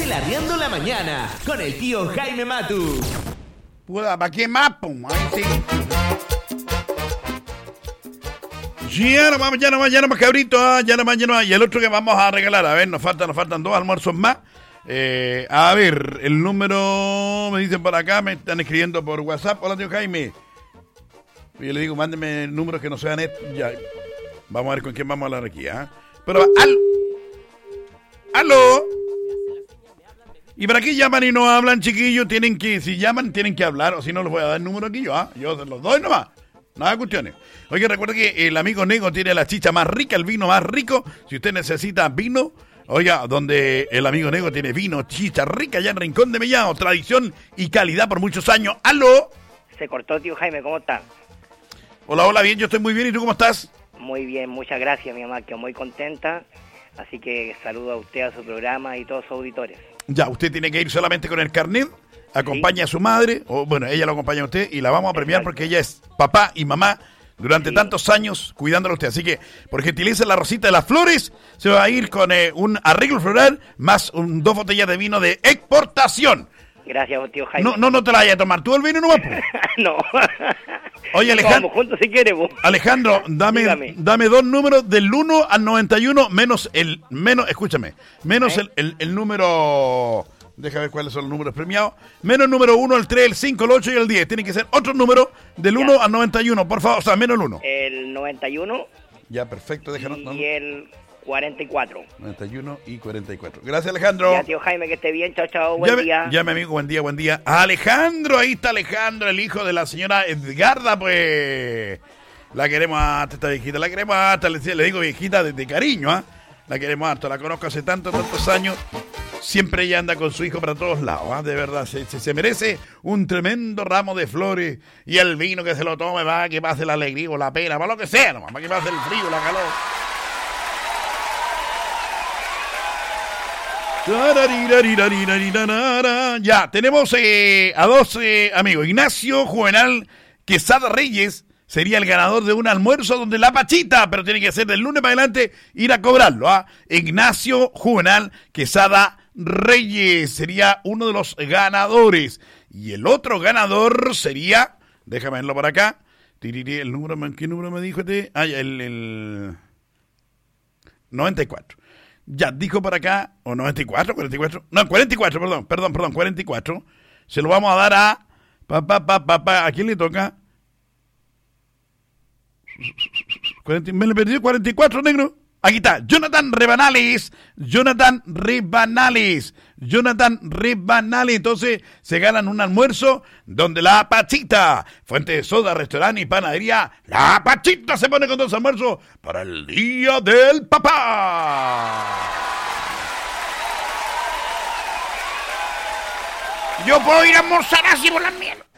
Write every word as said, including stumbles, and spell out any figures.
Chilarreando la mañana con el tío Jaime Matus. Puta, ¿para qué más, pum? Ahí sí. Ya no más, ya no más, ya no más, cabrito, ah, ya no más, ya no más. Y el otro que vamos a regalar, a ver, nos faltan, nos faltan dos almuerzos más. Eh, a ver, el número, me dicen por acá, me están escribiendo por WhatsApp. Hola, tío Jaime. Yo le digo, mándeme números que no sean estos. Ya, vamos a ver con quién vamos a hablar aquí, ¿ah? ¿eh? Pero, al... ¡Aló! ¿Y para qué llaman y no hablan, chiquillos? Tienen que, si llaman, tienen que hablar, o si no, les voy a dar el número aquí yo, ¿ah? Yo se los doy nomás. Nada de cuestiones. Oye, recuerda que el amigo Nego tiene la chicha más rica, el vino más rico. Si usted necesita vino, oiga, donde el amigo Nego tiene vino, chicha rica, allá en Rincón de Mellado, tradición y calidad por muchos años. ¡Aló! Se cortó, tío Jaime, ¿cómo está? Hola, hola, bien, yo estoy muy bien, ¿y tú cómo estás? Muy bien, muchas gracias, mi mamá, que muy contenta. Así que saludo a usted, a su programa y todos sus auditores. Ya, usted tiene que ir solamente con el carnet, acompaña sí. a su madre, o bueno, ella lo acompaña a usted y la vamos a premiar porque ella es papá y mamá durante sí. tantos años cuidándolo a usted. Así que, por gentileza, la Rosita de las Flores se va a ir con eh, un arreglo floral más un, dos botellas de vino de exportación. Gracias, tío Jaime. No, no, no te la vayas a tomar tú el vino nomás, pues. No. Oye, Alejandro. Vamos juntos si quieres, vos. Alejandro, dame, dame dos números del uno al noventa y uno menos el, menos, escúchame, menos ¿Eh? el, el, el número, déjame ver cuáles son los números premiados, menos el número uno, el tres, el cinco, el ocho y el diez. Tienen que ser otros números del ya. uno al noventa y uno, por favor, o sea, menos el uno. El noventa y uno. Ya, perfecto, déjanos. Y no, el cuarenta y cuatro. noventa y uno y cuarenta y cuatro. Gracias, Alejandro. Ya, tío Jaime, que esté bien. Chao, chao. Buen ya, día. Ya, mi amigo, buen día, buen día. Alejandro, ahí está Alejandro, el hijo de la señora Edgarda, pues. La queremos hasta esta viejita, la queremos hasta, le, le digo viejita desde cariño, ¿ah? ¿eh? La queremos hasta, la conozco hace tantos, tantos años. Siempre ella anda con su hijo para todos lados, ¿eh? De verdad, se, se, se merece un tremendo ramo de flores y el vino que se lo tome, va, que pase la alegría o la pena, para lo que sea, nomás, para que pase el frío, la calor. Ya, tenemos eh, a dos eh, amigos. Ignacio Juvenal Quesada Reyes sería el ganador de un almuerzo donde la pachita, pero tiene que ser del lunes para adelante, ir a cobrarlo. ¿ah? Ignacio Juvenal Quesada Reyes sería uno de los ganadores. Y el otro ganador sería, déjame verlo por acá, el número, ¿qué número me dijo este? Ah, el, el noventa y cuatro. Ya, dijo por acá, o noventa y cuatro, cuarenta y cuatro, no, cuarenta y cuatro, perdón, perdón, perdón, cuarenta y cuatro. Se lo vamos a dar a, pa, pa, pa, pa, pa, ¿a quién le toca? cuarenta, me le perdió cuarenta y cuatro, negro. Aquí está, Jonathan Rebanales, Jonathan Rebanales, Jonathan Rebanales. Entonces se ganan un almuerzo donde la Pachita, fuente de soda, restaurante y panadería, la Pachita se pone con dos almuerzos para el Día del Papá. Yo puedo ir a almorzar así por las mierdas.